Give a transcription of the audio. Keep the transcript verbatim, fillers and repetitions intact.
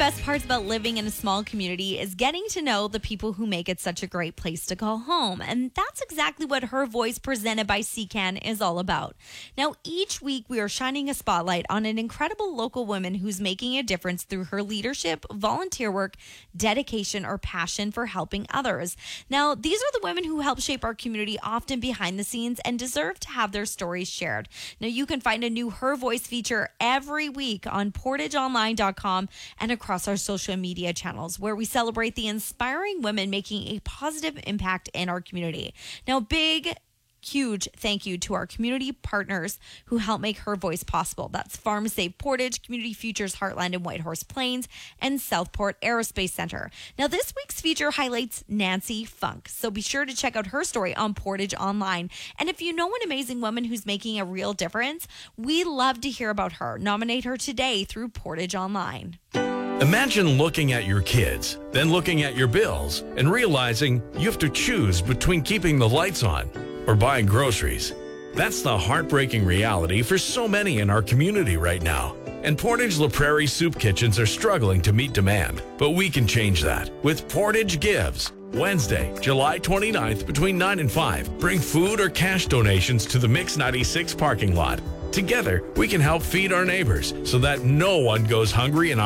best parts about living in a small community is getting to know the people who make it such a great place to call home. And that's exactly what Her Voice presented by C C A N is all about. Now, each week we are shining a spotlight on an incredible local woman who's making a difference through her leadership, volunteer work, dedication, or passion for helping others. Now, these are the women who help shape our community, often behind the scenes, and deserve to have their stories shared. Now, you can find a new Her Voice feature every week on portage online dot com and across our social media channels, where we celebrate the inspiring women making a positive impact in our community. Now, big huge thank you to our community partners who help make Her Voice possible. That's Farm Safe Portage, Community Futures Heartland and Whitehorse Plains, and Southport Aerospace Center. Now, this week's feature highlights Nancy Funk, so be sure to check out her story on Portage Online. And if you know an amazing woman who's making a real difference, we love to hear about her. Nominate her today through Portage Online. Imagine looking at your kids, then looking at your bills, and realizing you have to choose between keeping the lights on or buying groceries. That's the heartbreaking reality for so many in our community right now. And Portage La Prairie soup kitchens are struggling to meet demand, but we can change that with Portage Gives. Wednesday, July twenty-ninth, between nine and five, bring food or cash donations to the Mix ninety-six parking lot. Together, we can help feed our neighbors so that no one goes hungry in